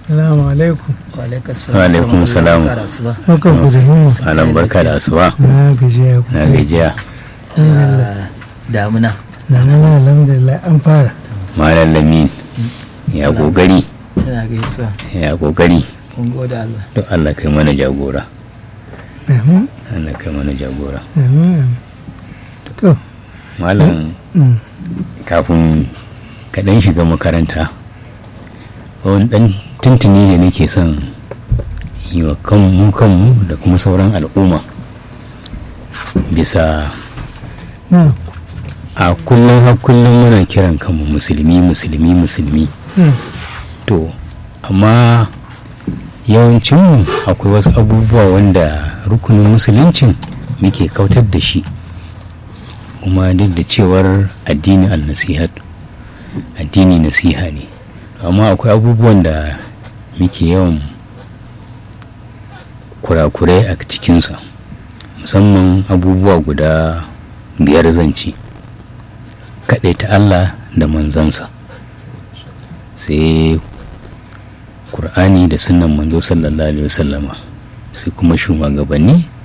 Salamu alaikum. Wa alaikum salam. Barka ku da himma. Malam barka da asuba. Na gajiya ku. Na gajiya. Damuna. Damuna alhamdulillah an fara. Malam Lamin ya kokari. Ina gaisuwa. Ya kokari. Kun gode Allah. Don Allah kai mana jagora. Amin. Allah kai mana jagora. Amin. To. Malam kafin ka dan shiga makaranta wani dan tuntuni da nake son yi wa kanmu da kuma sauran al'umma bisa a kullum muna kiran kanmu musulmi to amma yawancin akwai wasu abubuwa wanda rukunin musuluncin muke kautar da shi, kuma duk da cewar addini addini nasiha ne, amma akwai abubuwan da muke yawan kurakurai a cikinsa, musamman abubuwa guda 5 zance: kaɗaita Allah da manzansa, sai Kur'ani da sunnan manzo sallallahu alaihi wasallama, sai kuma shugabanni